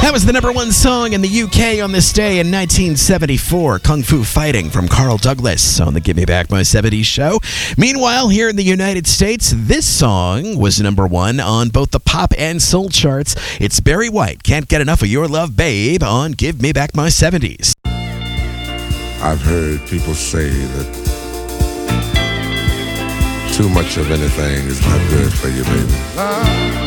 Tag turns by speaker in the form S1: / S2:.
S1: That was the number one song in the UK on this day in 1974, Kung Fu Fighting from Carl Douglas on the Give Me Back My 70s show. Meanwhile, here in the United States, this song was number one on both the pop and soul charts. It's Barry White, Can't Get Enough of Your Love, Babe, on Give Me Back My 70s.
S2: I've heard people say that too much of anything is not good for you, baby.